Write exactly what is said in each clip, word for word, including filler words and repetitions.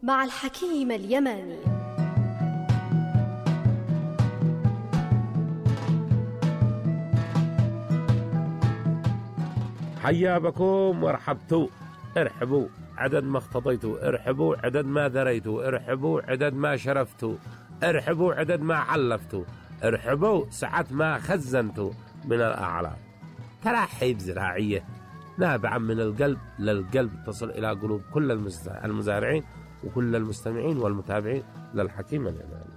مع الحكيم اليماني. حيا بكم وارحبتوا، ارحبوا عدد ما اختطيتوا، ارحبوا عدد ما ذريتوا، ارحبوا عدد ما شرفتوا، ارحبوا عدد ما علفتوا، ارحبوا سعة ما خزنتوا من الأعلام. ترحيب زراعية نابعة من القلب للقلب، تصل إلى قلوب كل المزارعين وكل المستمعين والمتابعين للحكيم اليماني.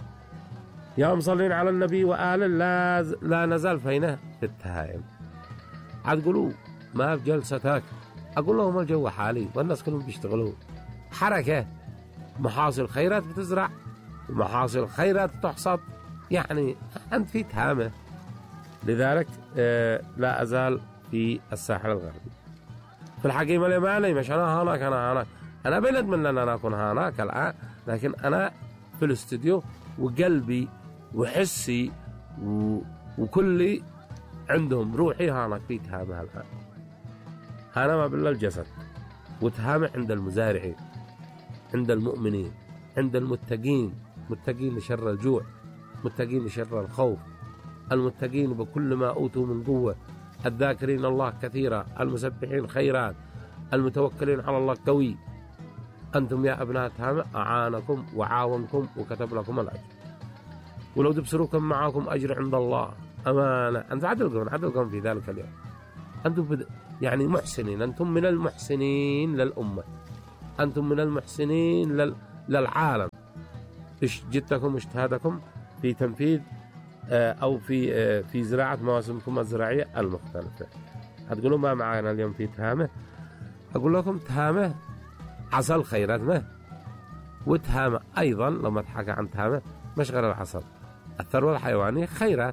يا مصلين على النبي وآل لا, لا نزال فينا في التهايم. عاد قولوا ما بجلستك، أقول لهم الجو حالي والناس كلهم بيشتغلوا حركة، محاصيل خيرات بتزرع ومحاصيل خيرات تحصد، يعني أنت في تهامة. لذلك آه لا أزال في الساحل الغربي في الحكيم اليماني. مش أنا هناك، أنا هناك، أنا بلد من أن أنا أكون هناك الآن، لكن أنا في الاستوديو وقلبي وحسي و... وكلي عندهم، روحي هناك في تهامة الآن. أنا ما بالله الجسد، وتهامة عند المزارعين، عند المؤمنين، عند المتقين، متقين لشر الجوع، متقين لشر الخوف، المتقين بكل ما أوتوا من قوة، الذاكرين الله كثيرا، المسبحين خيرات، المتوكلين على الله قوي. أنتم يا أبناء تهامة أعانكم وعاونكم وكتب لكم الأجر، ولو تبصروكم معكم أجر عند الله أمانة. أنت عدلكم عدلكم في ذلك اليوم، أنتم بد... يعني محسنين، أنتم من المحسنين للأمة، أنتم من المحسنين لل... للعالم. إيش جدكم واجتهادكم في تنفيذ آه أو في آه في زراعة مواسمكم الزراعية المختلفة. هتقولوا ما معنا اليوم في تهامة، أقول لكم تهامة عسل خيرات ما، وتهامة أيضا لما تحكى عن تهامة مش غير العسل، الثروة الحيوانية خيرات.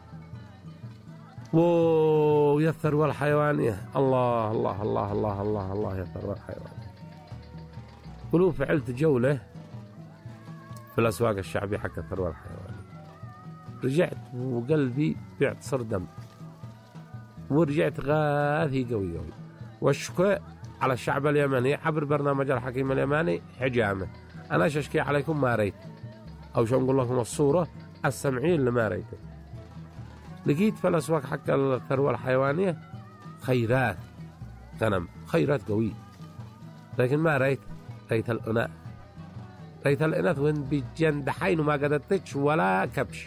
ويا الثروة الحيوانية، الله الله الله الله الله الله يا الثروة الحيوانية. قلوا فعلت جولة في الأسواق الشعبية حق الثروة الحيوانية، رجعت وقلبي بعت صر دم، ورجعت غاثي قوي قوي. والشكوى على الشعب اليمني عبر برنامج الحكيم اليماني حجامة. أنا أشكي عليكم ما ريت، أو شو نقول لكم الصورة السمعية اللي ما ريته. لقيت في الأسواق حق الثروة الحيوانية خيرات غنم، خيرات قوي، لكن ما ريت ريت الأناء، ريت الأناث وين بيجندحين وما قدرتش ولا كبش،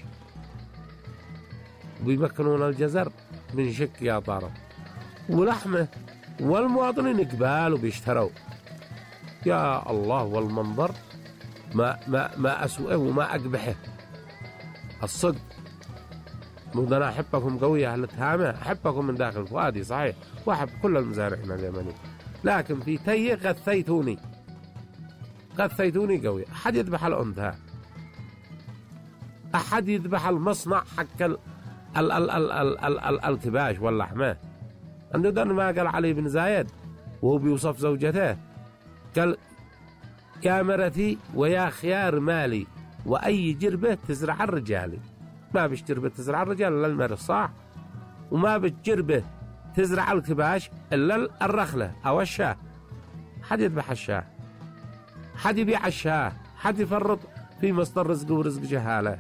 ويمكنون الجزر من شك يا طارق ولحمه، والمواطنين قبال وبيشتروا. يا الله، والمنظر ما ما ما أسوأه وما أقبحه. الصدق مو أنا أحبكم قوية أهل تهامة، أحبكم من داخل فؤادي صحيح، وأحب كل المزارعين اليمنيين، لكن في تي غثيتوني غثيتوني قوي. أحد يذبح الأنثى، أحد يذبح المصنع حق ال ال ال ال ال ال ال الكباش واللحمة. عنده ما قال علي بن زايد وهو بيوصف زوجته، قال يا مرتي ويا خيار مالي وأي جربة تزرع الرجال. ما بيش جربة تزرع الرجال إلا المرأة صح، وما بيش جربة تزرع الكباش إلا الرخلة أو الشاه. حد يذبح الشاه، حد يبيع الشاه، حد يفرط في مصدر رزق ورزق جهالة.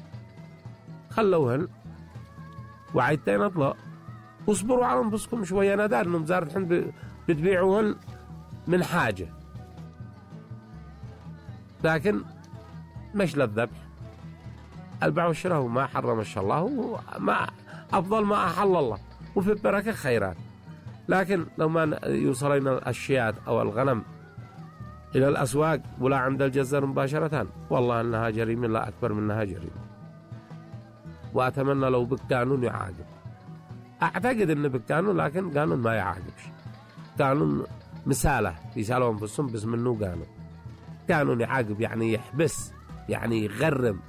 خلوهن وعيدتين اطلع، واصبروا على انفسكم شويه. انا دار انهم زارتحن بتبيعوهن من حاجه، لكن مش للذبح. البيع والشراء ما حرم ان شاء الله، ما افضل ما احل الله، وفي البركه خيرات. لكن لو ما يوصلنا الشيات او الغنم الى الاسواق ولا عند الجزار مباشره، والله انها جريمه لا اكبر منها جريمه. وأتمنى لو بالقانون يعاقب. أعتقد إن بالقانون، لكن قانون ما يعاقبش، قانون مسالة يسالوا أنفسهم بس منه قانون. قانون يعاقب يعني يحبس، يعني يغرم،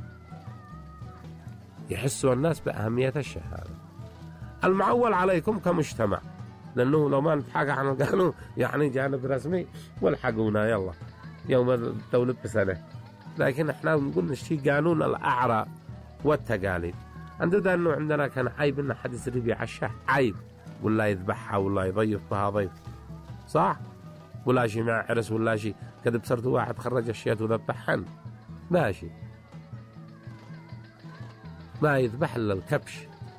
يحسوا الناس بأهمية الشهادة. المعول عليكم كمجتمع، لأنه لو ما نتحاكى عن القانون يعني جانب رسمي والحقونا يلا يوم الدولة بسنة. لكن احنا نقول نشتي قانون الأعراف والتقاليد. عندنا أنه عندنا كان عيب إن حد يسري بيع الشاه، عيب، ولا يذبحها ولا يضيف بها ضيف، صح؟ ولا شيء مع عرس ولا شيء، قد بصرت واحد خرج الشيات وذبحهن ماشي، ما يذبح إلا الكبش،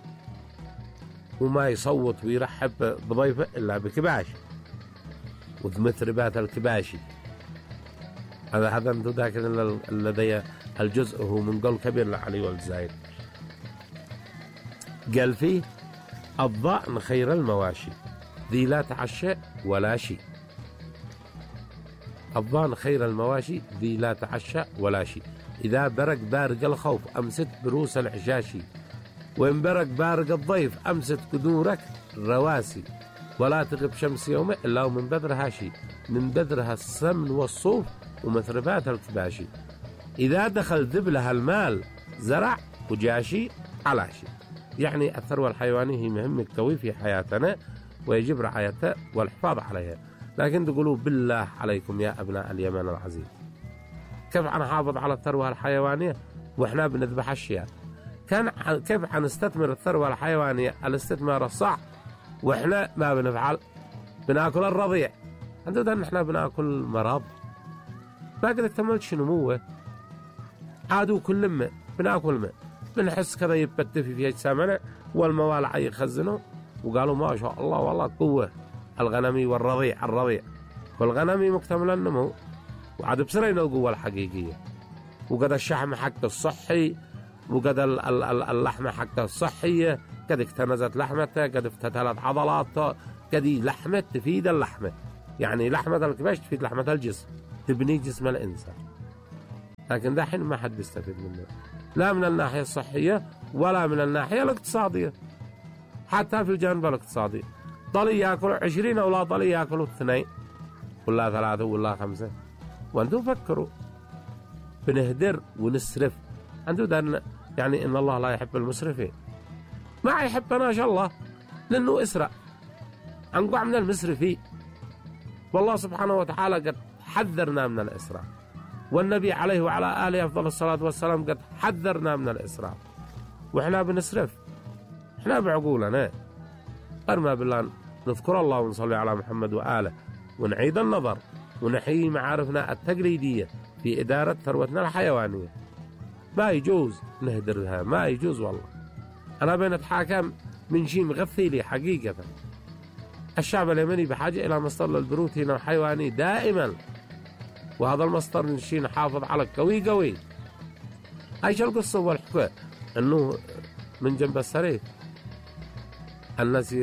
وما يصوت ويرحب بضيفه إلا بكباش ومثربات الكباشي. هذا هذا انتو ذاك الذي الجزء هو من قول كبير لعلي ولد زايد. قال فيه الضأن خير المواشي ذي لا تعشى ولا شيء. الضأن خير المواشي ذي لا تعشى ولا شيء، إذا برق بارق الخوف أمست بروس الحشاشي، وإن برق بارق الضيف أمست قدورك رواسي، ولا تغب شمس يوم إلا ومن بذرها شيء، من بذرها السمن والصوف ومثربات الكباشي. إذا دخل ذبلها المال زرع وجاشي على شيء. يعني الثروة الحيوانية هي مهمة قوي في حياتنا ويجب رعايتها والحفاظ عليها. لكن تقولوا بالله عليكم يا أبناء اليمن العزيز، كيف حنحافظ على الثروة الحيوانية وإحنا بنذبح الشيات؟ كان كيف حنستثمر الثروة الحيوانية الاستثمار الصح وإحنا ما بنفعل؟ بناكل الرضيع، عندنا نحن بناكل مرض ما قد اكتملش نموه، عادوا كل ما بناكل ما بنحس كذا يبتفي في أجسامنا والموالع يخزنوا، وقالوا ما شاء الله والله قوة الغنمي والرضيع الرضيع، والغنمي مكتمل النمو وعاد بسرين القوة الحقيقية، وقد الشحم حقه الصحي، وقد اللحمة حقه الصحية، قد اكتنزت لحمته، قد افتتلت عضلاته، قد لحمة تفيد اللحمة، يعني لحمة الكبش تفيد لحمة الجسم، تبني جسم الإنسان. لكن دحين ما حد بيستفيد منه، لا من الناحية الصحية ولا من الناحية الاقتصادية. حتى في الجانب الاقتصادي ضلي ياكلوا عشرين أو ضلي ياكلوا اثنين ولا ثلاثة ولا خمسة، وانتم فكروا بنهدر ونسرف. عنده دارنا يعني إن الله لا يحب المسرفين، ما يحبنا إن شاء الله لأنه إسرع أنقع من المسرفين. والله سبحانه وتعالى قد حذرنا من الإسراف، والنبي عليه وعلى آله أفضل الصلاة والسلام قد حذرنا من الإسراف، وإحنا بنسرف، إحنا بعقولنا. أرمى بالله نذكر الله ونصلي على محمد وآله ونعيد النظر ونحيي معارفنا التقليدية في إدارة ثروتنا الحيوانية. ما يجوز نهدرها، ما يجوز والله. أنا بين أتحاكم من شيء مغثي لي حقيقة. الشعب اليمني بحاجة إلى مصدر للبروتين الحيواني دائما، وهذا المصدر نشي نحافظ على قوي قوي. ايش القصة والحكاية؟ انه من جنب السرير الناس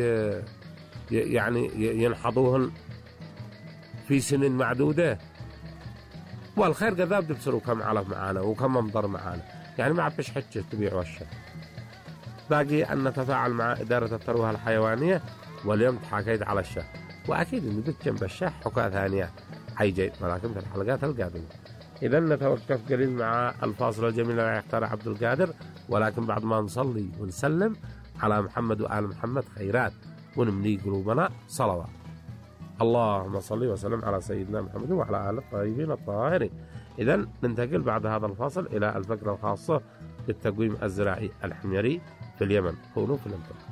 يعني ينحضوهن في سنين معدودة، والخير كذاب تبصروا كم علف معانا وكم ممضر معانا، يعني ما عبش حجة تبيع وشه. باقي أن نتفاعل مع إدارة الثروة الحيوانية، واليوم تحاكيت على الشاه، وأكيد إن بك جنب الشاه حكاية ثانية حيجي، ولكن في الحلقات القادمة. إذا نتوقف قليل مع الفاصل الجميل اللي يختار عبد القادر، ولكن بعد ما نصلي ونسلم على محمد وآل محمد خيرات ونملي قلوبنا صلوات. اللهم صل وسلم على سيدنا محمد وعلى آله الطيبين الطاهرين. إذا ننتقل بعد هذا الفاصل إلى الفقرة الخاصة بالتقويم الزراعي الحميري في اليمن. كونوا في الانتظار.